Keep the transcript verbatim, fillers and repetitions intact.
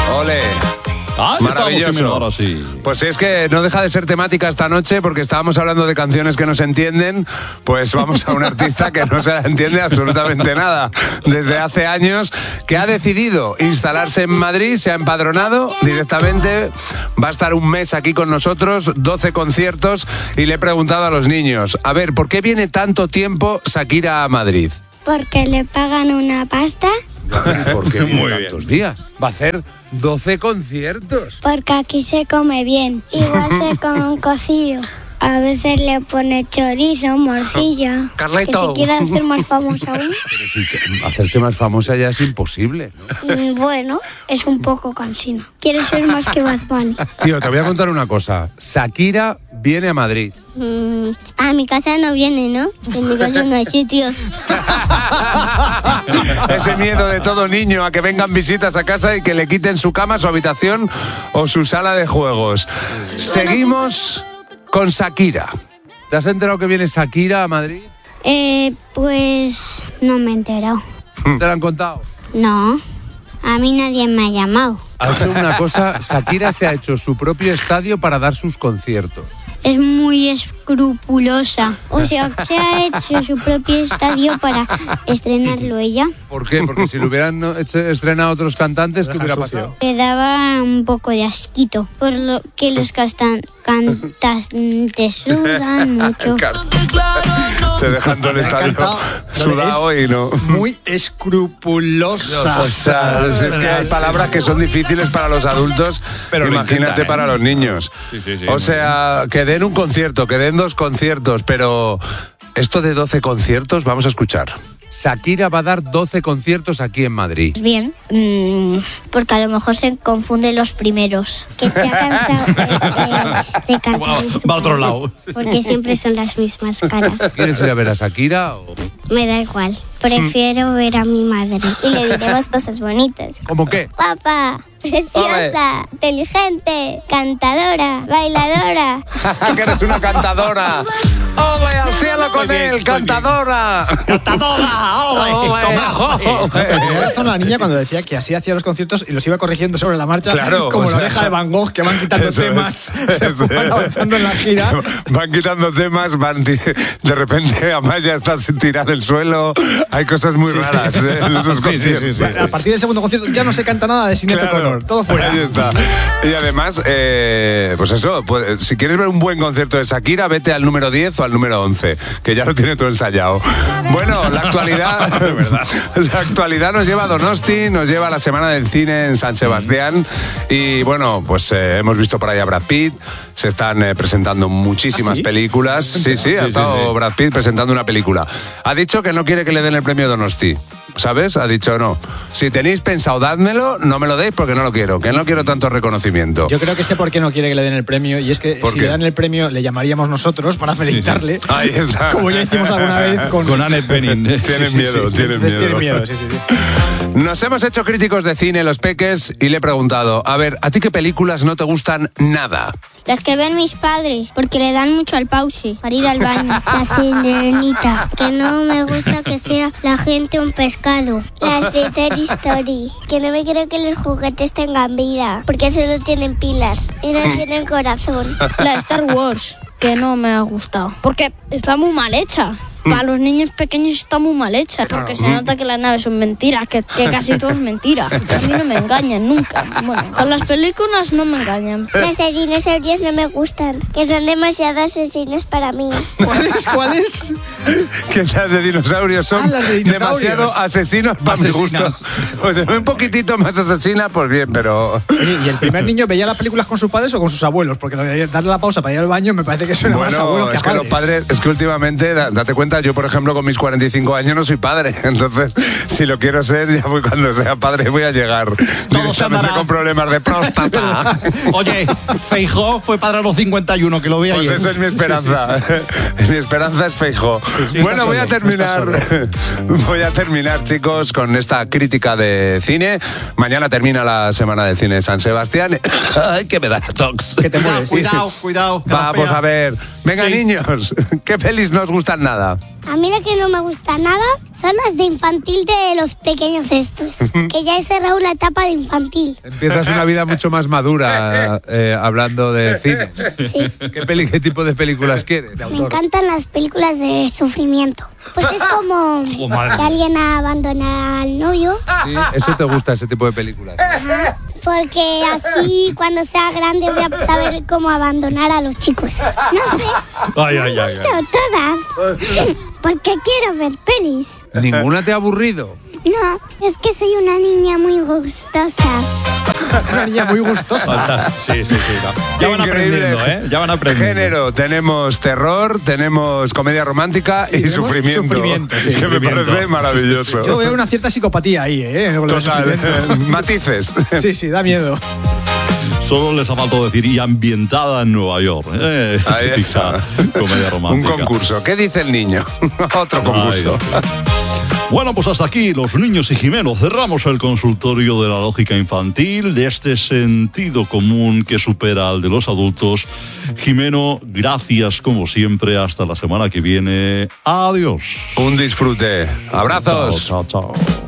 Ole. Ah, maravilloso. Ahora sí. Pues es que no deja de ser temática esta noche porque estábamos hablando de canciones que no se entienden, pues vamos a un artista que no se la entiende absolutamente nada. Desde hace años que ha decidido instalarse en Madrid, se ha empadronado directamente, va a estar un mes aquí con nosotros, doce conciertos y le he preguntado a los niños, a ver, ¿por qué viene tanto tiempo Shakira a Madrid? Porque le pagan una pasta. ¿Por qué viene tantos días? Va a hacer doce conciertos. Porque aquí se come bien. Igual se come un cocido. A veces le pone chorizo, morcilla. Carleto. Que si quiere hacer más famosa aún. Pero sí, que hacerse más famosa ya es imposible, ¿no? Mm, Bueno, es un poco cansino. Quiere ser más que Bad Bunny. Tío, te voy a contar una cosa. Shakira viene a Madrid. Mm, a mi casa no viene, ¿no? En mi casa no hay sitio. Ese miedo de todo niño a que vengan visitas a casa y que le quiten su cama, su habitación o su sala de juegos. Seguimos con Shakira. ¿Te has enterado que viene Shakira a Madrid? Eh, pues no me he enterado. ¿Te lo han contado? No, a mí nadie me ha llamado. Ha hecho una cosa, Shakira se ha hecho su propio estadio para dar sus conciertos. Es muy escrupulosa. O sea, se ha hecho su propio estadio para estrenarlo ella. ¿Por qué? Porque si lo hubieran hecho- estrenado otros cantantes, ¿qué hubiera pasado? Le daba un poco de asquito, por lo que los castan- cantantes sudan mucho. Te dejan todo el Me ha estadio encantado. sudado y no... Muy escrupulosa. O sea, es que hay palabras que son difíciles para los adultos, Pero lo imagínate intentan, ¿eh? para los niños. Sí, sí, sí. O sea, que den un concierto, que den dos conciertos, pero esto de doce conciertos, vamos a escuchar. Shakira va a dar doce conciertos aquí en Madrid. Bien, mm, porque a lo mejor se confunden los primeros. Que se ha cansado de, de- de cantar. Va- en su va a otro país, lado. Porque siempre son las mismas caras. ¿Quieres ir a ver a Shakira? o- Me da igual. Prefiero ver a mi madre. Y le diremos cosas bonitas. ¿Cómo qué? Guapa, preciosa, inteligente, cantadora, bailadora. ¡Que eres una cantadora! ¡Ole, al cielo con Muy bien, él, muy cantadora! ¡Cantadora! ¡Ole! ¡Ole, Toma. ole! Tenía razón la niña cuando decía que así hacía los conciertos y los iba corrigiendo sobre la marcha, Claro, como o la sea, oreja de Van Gogh, que van quitando Eso temas, es, se eso van es. avanzando en la gira. Van quitando temas, van ti- de repente Amaya está tirada en el suelo. Hay cosas muy Sí, sí. raras ¿eh? en esos Sí, sí, sí, conciertos. sí. A partir del segundo concierto ya no se canta nada de Sinéad Claro. O'Connor, todo fuera. Ahí está. Y además, eh, pues eso, pues, si quieres ver un buen concierto de Shakira, vete al número diez o al número once, que ya lo tiene todo ensayado. Bueno, la actualidad, la actualidad nos lleva a Donosti, nos lleva a la Semana del Cine en San Sebastián y bueno, pues eh, hemos visto por ahí a Brad Pitt, se están eh, presentando muchísimas ¿Ah, sí? películas. Sí, sí, ha Sí, estado sí, sí. Brad Pitt presentando una película. Ha dicho que no quiere que le den el premio Donosti. ¿Sabes? Ha dicho no. Si tenéis pensado dádmelo, no me lo deis porque no lo quiero, que no quiero tanto reconocimiento. Yo creo que sé por qué no quiere que le den el premio, y es que ¿Por si qué? le dan el premio le llamaríamos nosotros para felicitarle. Ahí está. Como ya hicimos alguna vez con... Con Annette Bening. Tienen miedo, tienen Entonces miedo. tienen miedo, sí, sí, sí. Nos hemos hecho críticos de cine, los peques, y le he preguntado, a ver, ¿a ti qué películas no te gustan nada? Las que ven mis padres, porque le dan mucho al pause para ir al baño. La sirenita, que no me gusta que sea la gente un pescado. Las de Toy Story, que no me creo que los juguetes tengan vida, porque solo tienen pilas y no tienen corazón. La de Star Wars, que no me ha gustado. Porque está muy mal hecha. Para los niños pequeños está muy mal hecha. Porque se nota que las naves son mentiras, que, que casi todo es mentira. A mí no me engañan nunca. Bueno, con las películas no me engañan. Las de dinosaurios no me gustan, que son demasiado asesinos para mí. ¿Cuáles? ¿Cuáles? Que las de dinosaurios son Ah, las de dinosaurios. demasiado asesinos para mi gusto. Asesinas. Pues un poquitito más asesina, pues bien, pero... Oye, ¿y el primer niño veía las películas con sus padres o con sus abuelos? Porque lo de darle la pausa para ir al baño me parece que suena más a abuelos Bueno, que a es que los padres. padres, es que últimamente, da- date cuenta, yo por ejemplo con mis cuarenta y cinco años no soy padre, entonces si lo quiero ser, ya voy cuando sea padre voy a llegar se directamente andará. con problemas de próstata. Oye, Feijóo fue padre a los cincuenta y uno, que lo veía Pues ayer. esa es mi esperanza. Mi esperanza es Feijóo. sí, Bueno, está voy a solo, terminar. Voy a terminar, chicos, con esta crítica de cine. Mañana termina la Semana del Cine de San Sebastián. Ay, que me da tox. Que te mueres. Cuidado, cuidado. que la Vamos pea. a ver. Venga, Sí. niños, ¿qué pelis no os gustan nada? A mí lo que no me gusta nada son las de infantil de los pequeños estos. Que ya he cerrado la etapa de infantil. Empiezas una vida mucho más madura eh, hablando de cine. Sí. ¿Qué, peli, ¿Qué tipo de películas quieres? Me encantan las películas de sufrimiento. Pues es como Oh, madre. que alguien abandona al novio. Sí, eso te gusta, ese tipo de películas. Ajá. Porque así cuando sea grande voy a saber cómo abandonar a los chicos. No sé. Ay, ay, ay, ay. Todas. Porque quiero ver pelis. ¿Ninguna te ha aburrido? No, es que soy una niña muy gustosa. Una niña muy gustosa. Fantástico. Sí, sí, sí. no. Ya van Increíble. aprendiendo, ¿eh? Ya van aprendiendo. Género, tenemos terror, tenemos comedia romántica y, Y tenemos sufrimiento. sufrimiento, sí. Es que me Sufrimiento. parece maravilloso. Yo veo una cierta psicopatía ahí, ¿eh? Con lo de Total, sufrimiento. matices. Sí, sí, da miedo. Solo les ha faltado decir y ambientada en Nueva York. Eh, Ahí típica está. comedia Un romántica. concurso. ¿Qué dice el niño? Otro Ay, concurso. Dios. Bueno, pues hasta aquí los niños y Jimeno. Cerramos el consultorio de la lógica infantil, de este sentido común que supera al de los adultos. Jimeno, gracias como siempre. Hasta la semana que viene. Adiós. Un disfrute. Abrazos. Chao, chao, chao.